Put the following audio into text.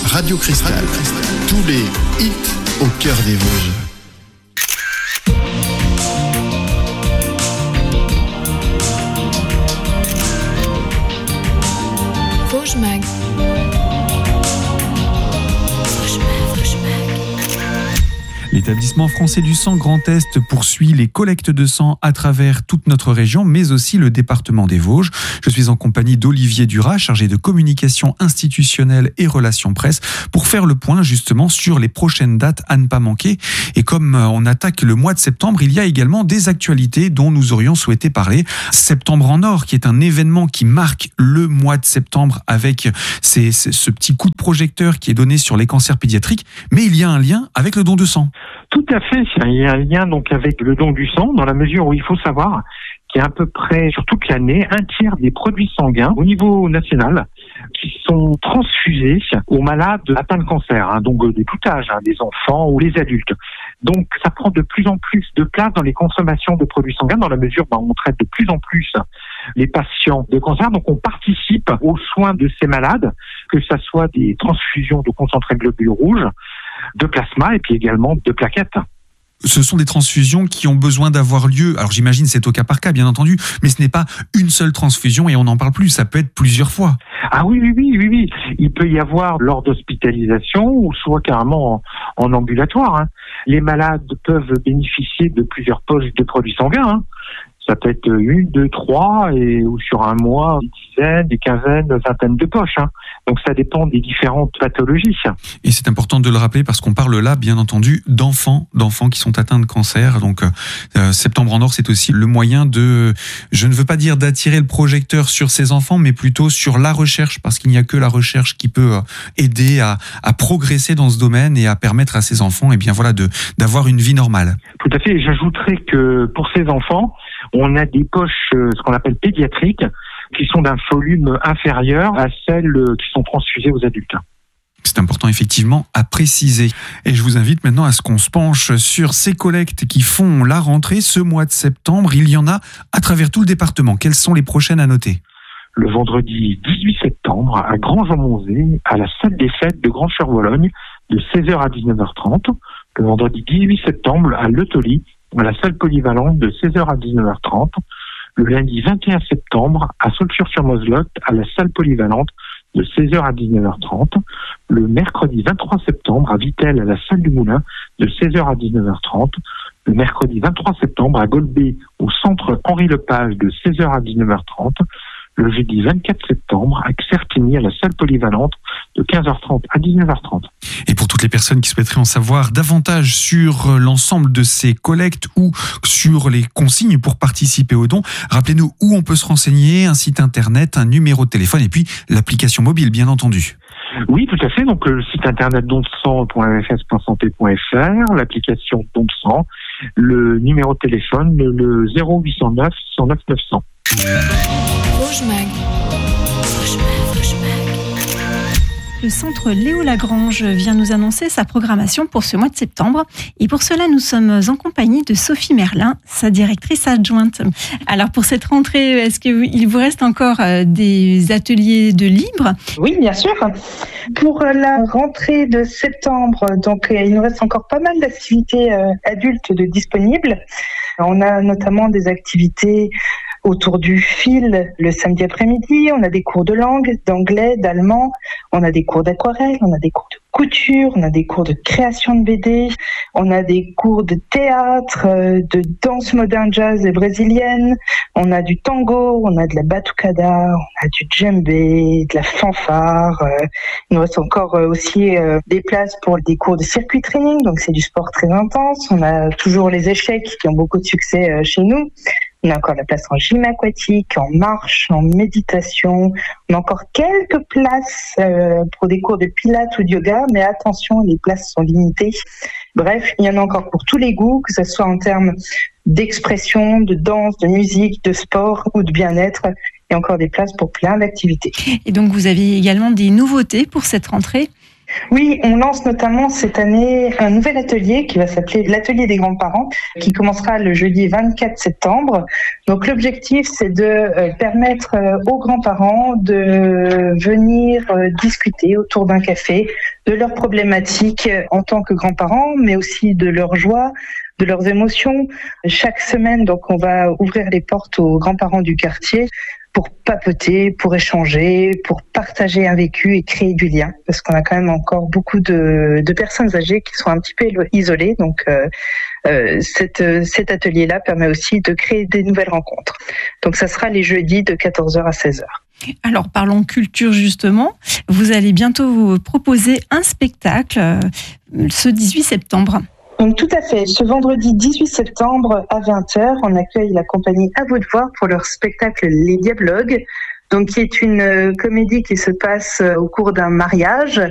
Radio Cristal. Tous les hits au cœur des Vosges. Vosges Mag. L'établissement français du sang Grand Est poursuit les collectes de sang à travers toute notre région, mais aussi le département des Vosges. Je suis en compagnie d'Olivier Duras, chargé de communication institutionnelle et relations presse, pour faire le point justement sur les prochaines dates à ne pas manquer. Et comme on attaque le mois de septembre, il y a également des actualités dont nous aurions souhaité parler. Septembre en Or, qui est un événement qui marque le mois de septembre avec ce petit coup de projecteur qui est donné sur les cancers pédiatriques, mais il y a un lien avec le don de sang. Tout à fait, il y a un lien donc avec le don du sang, dans la mesure où il faut savoir qu'il y a à peu près, sur toute l'année, un tiers des produits sanguins au niveau national qui sont transfusés aux malades atteints de cancer, donc de tout âge, des enfants ou les adultes. Donc ça prend de plus en plus de place dans les consommations de produits sanguins, dans la mesure où on traite de plus en plus les patients de cancer. Donc on participe aux soins de ces malades, que ça soit des transfusions de concentrés de globules rouges, de plasma et puis également de plaquettes. Ce sont des transfusions qui ont besoin d'avoir lieu. Alors j'imagine c'est au cas par cas, bien entendu, mais ce n'est pas une seule transfusion et on n'en parle plus, ça peut être plusieurs fois. Ah oui. Il peut y avoir lors d'hospitalisation ou soit carrément en ambulatoire. Les malades peuvent bénéficier de plusieurs poches de produits sanguins. Ça peut être 1, 2, 3 ou sur un mois, des dizaines, des quinzaines, des vingtaines de poches. Donc ça dépend des différentes pathologies. Et c'est important de le rappeler parce qu'on parle là, bien entendu, d'enfants qui sont atteints de cancer. Donc Septembre en Or, c'est aussi le moyen de, je ne veux pas dire d'attirer le projecteur sur ces enfants, mais plutôt sur la recherche, parce qu'il n'y a que la recherche qui peut aider à progresser dans ce domaine et à permettre à ces enfants, d'avoir une vie normale. Tout à fait. Et j'ajouterais que pour ces enfants, on a des poches, ce qu'on appelle pédiatriques, qui sont d'un volume inférieur à celles qui sont transfusées aux adultes. C'est important effectivement à préciser. Et je vous invite maintenant à ce qu'on se penche sur ces collectes qui font la rentrée ce mois de septembre. Il y en a à travers tout le département. Quelles sont les prochaines à noter ? Le vendredi 18 septembre, à Granges-en-Monzé, à la salle des fêtes de Granges-sur-Vologne, de 16h à 19h30. Le vendredi 18 septembre, à Le Tauly, à la salle polyvalente de 16h à 19h30. Le lundi 21 septembre, à Saulxures-sur-Moselotte, à la salle polyvalente de 16h à 19h30. Le mercredi 23 septembre, à Vittel, à la salle du Moulin, de 16h à 19h30. Le mercredi 23 septembre, à Golbet, au centre Henri Lepage, de 16h à 19h30. Le jeudi 24 septembre, à Certigny, à la salle polyvalente, de 15h30 à 19h30. Et pour toutes les personnes qui souhaiteraient en savoir davantage sur l'ensemble de ces collectes ou sur les consignes pour participer aux dons, rappelez-nous où on peut se renseigner, un site internet, un numéro de téléphone et puis l'application mobile, bien entendu. Oui, tout à fait. Donc le site internet donsang.fs.santé.fr, l'application Don de sang, le numéro de téléphone, le 0809 109 900. Vosges Mag. Le centre Léo Lagrange vient nous annoncer sa programmation pour ce mois de septembre. Et pour cela, nous sommes en compagnie de Sophie Merlin, sa directrice adjointe. Alors pour cette rentrée, est-ce qu'il vous reste encore des ateliers de libre ? Oui, bien sûr. Pour la rentrée de septembre, donc il nous reste encore pas mal d'activités adultes de disponibles. On a notamment des activités autour du fil le samedi après-midi. On a des cours de langue, d'anglais, d'allemand. On a des cours d'aquarelle, on a des cours de couture, on a des cours de création de BD, on a des cours de théâtre, de danse moderne jazz et brésilienne, on a du tango, on a de la batucada, on a du djembé, de la fanfare. Il nous reste encore aussi des places pour des cours de circuit training, donc c'est du sport très intense. On a toujours les échecs qui ont beaucoup de succès chez nous. On a encore la place en gym aquatique, en marche, en méditation. On a encore quelques places pour des cours de pilates ou de yoga, mais attention, les places sont limitées. Bref, il y en a encore pour tous les goûts, que ce soit en termes d'expression, de danse, de musique, de sport ou de bien-être. Il y a encore des places pour plein d'activités. Et donc, vous avez également des nouveautés pour cette rentrée ? Oui, on lance notamment cette année un nouvel atelier qui va s'appeler l'atelier des grands-parents, qui commencera le jeudi 24 septembre. Donc l'objectif, c'est de permettre aux grands-parents de venir discuter autour d'un café, de leurs problématiques en tant que grands-parents, mais aussi de leurs joies, de leurs émotions. Chaque semaine, donc, on va ouvrir les portes aux grands-parents du quartier pour papoter, pour échanger, pour partager un vécu et créer du lien. Parce qu'on a quand même encore beaucoup de personnes âgées qui sont un petit peu isolées. Donc, cet atelier-là permet aussi de créer des nouvelles rencontres. Donc, ça sera les jeudis de 14h à 16h. Alors, parlons culture justement. Vous allez bientôt vous proposer un spectacle ce 18 septembre. Donc tout à fait. Ce vendredi 18 septembre à 20h, on accueille la compagnie À vous de voir pour leur spectacle Les Diablogues, donc qui est une comédie qui se passe au cours d'un mariage.